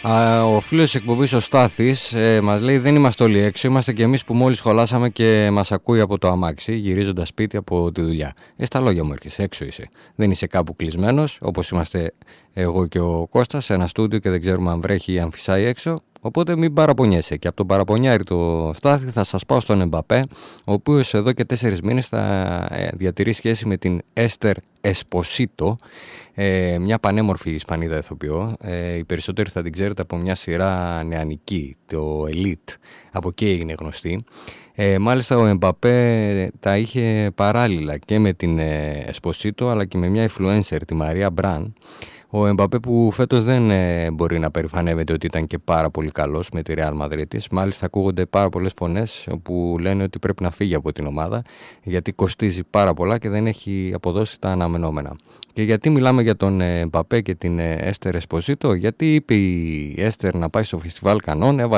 Ο φίλος της εκπομπής ο Στάθης μας λέει: δεν είμαστε όλοι έξω, είμαστε και εμείς που μόλις σχολάσαμε και μας ακούει από το αμάξι, γυρίζοντας σπίτι από τη δουλειά. Στα λόγια μου έρχεσαι, έξω είσαι. Δεν είσαι κάπου κλεισμένος, όπως είμαστε εγώ και ο Κώστας, σε ένα στούντιο και δεν ξέρουμε αν βρέχει ή αν φυσάει έξω. Οπότε μην παραπονιέσαι. Και από τον παραπονιάρη το Στάθη θα σας πάω στον Εμπαπέ, ο οποίος εδώ και 4 μήνες θα διατηρεί σχέση με την Έστερ Εσποσίτο, μια πανέμορφη Ισπανίδα ηθοποιό. Οι περισσότεροι θα την ξέρετε από μια σειρά νεανική, το Elite. Από εκεί έγινε γνωστή. Μάλιστα ο Εμπαπέ τα είχε παράλληλα και με την Εσποσίτο αλλά και με μια influencer, τη Μαρία Μπραν. Ο Εμπαπέ που φέτος δεν μπορεί να περηφανεύεται ότι ήταν και πάρα πολύ καλός με τη Real Madrid. Μάλιστα ακούγονται πάρα πολλές φωνές που λένε ότι πρέπει να φύγει από την ομάδα γιατί κοστίζει πάρα πολλά και δεν έχει αποδώσει τα αναμενόμενα. Και γιατί μιλάμε για τον Εμπαπέ και την Έστερ Εσποσίτο? Γιατί είπε η Έστερ να πάει στο φεστιβάλ Κανών,